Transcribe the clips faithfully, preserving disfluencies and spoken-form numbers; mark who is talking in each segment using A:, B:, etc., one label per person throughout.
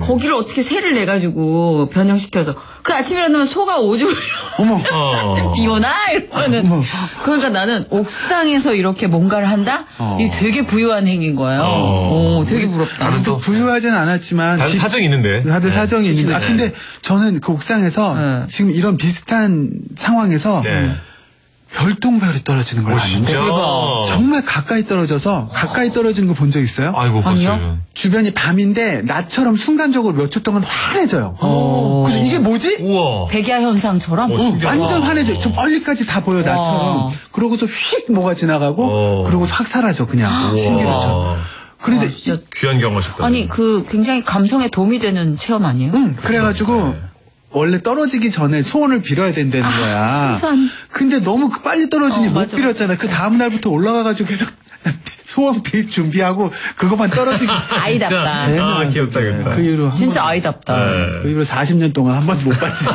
A: 거기를 어떻게 새를 내가지고 변형시켜서 그 아침에 일어나면 소가 오줌을
B: 어머
C: 어.
A: 비 오나 이러면은
B: 어머.
A: 그러니까 나는 옥상에서 이렇게 뭔가를 한다?
B: 어.
A: 이게 되게 부유한 행위인 거예요.
C: 어.
A: 오, 되게 부럽다.
B: 또 부유하진 않았지만
C: 다들
B: 집-
C: 사정이 있는데.
B: 다들
C: 네.
B: 사정이 있는데 아
C: 네.
B: 근데 저는 그 옥상에서
A: 네.
B: 지금 이런 비슷한 상황에서
C: 네.
B: 별똥별이 떨어지는 걸
C: 오,
B: 봤는데
C: 진짜.
B: 정말 가까이 떨어져서 가까이 떨어지는 거 본 적 있어요?
C: 아이고,
A: 아니요.
C: 봤어요.
B: 주변이 밤인데 낮처럼 순간적으로 몇 초 동안 환해져요.
A: 오.
B: 그래서 이게 뭐지?
C: 우와.
A: 백야 현상처럼?
C: 오,
B: 어,
C: 신기하다.
B: 완전 환해져. 저 멀리까지 다 보여 나처럼. 그러고서 휙 뭐가 지나가고
C: 어.
B: 그러고 확 사라져 그냥 신기루처럼. 그런데
A: 아, 진짜.
C: 귀한 경험하셨다.
A: 아니 그 굉장히 감성에 도움이 되는 체험 아니에요?
B: 응 그래가지고
C: 네.
B: 원래 떨어지기 전에 소원을 빌어야 된다는 거야.
A: 수산.
B: 근데 너무 그 빨리 떨어지니
A: 어,
B: 못
A: 맞아.
B: 빌었잖아. 그 다음 날부터 올라가가지고 계속 소원 빌 준비하고 그것만 떨어지기.
A: 아이답다.
C: 진짜. 아, 귀엽다, 귀엽다.
B: 그 이후로 한
A: 진짜
B: 번-
A: 아이답다.
C: 네.
B: 그 이후로 사십 년 동안 한 번도 못 봤지.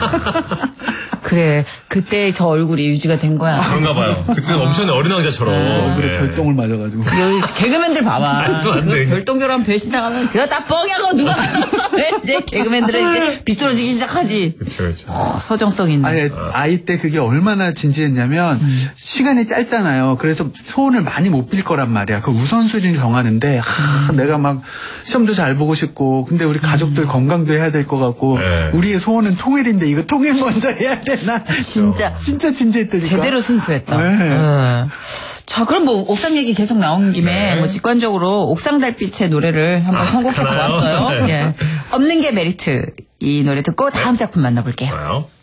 A: 그래 그때 저 얼굴이 유지가 된 거야.
C: 그런가 봐요. 그때 엄청난 어린 왕자처럼.
B: 얼굴에
C: 네.
B: 별똥을 맞아가지고.
A: 여기 개그맨들 봐봐.
C: 말도 안
A: 그
C: 돼.
A: 별똥별하면 배신당하면 그거 다 뻥이하고 누가 말했어. 이제 개그맨들은 이제 비뚤어지기 시작하지.
C: 그렇죠, 그렇죠.
A: 어, 서정성 있는.
B: 아니, 아이 때 그게 얼마나 진지했냐면,
A: 음.
B: 시간이 짧잖아요. 그래서 소원을 많이 못 빌 거란 말이야. 그 우선순위 정하는데, 하,
A: 음.
B: 내가 막 시험도 잘 보고 싶고, 근데 우리 가족들 건강도 해야 될 것 같고,
C: 네.
B: 우리의 소원은 통일인데, 이거 통일 먼저 해야 되나?
A: 진짜
B: 진짜 진지했다니까.
A: 제대로 순수했다.
B: 네.
A: 네. 자, 그럼 뭐 옥상 얘기 계속 나온 김에
C: 네.
A: 뭐 직관적으로 옥상 달빛의 노래를 한번 선곡해
C: 그러나요?
A: 보았어요.
C: 네.
A: 예. 없는 게 메리트 이 노래 듣고 다음 작품 만나볼게요.
C: 좋아요.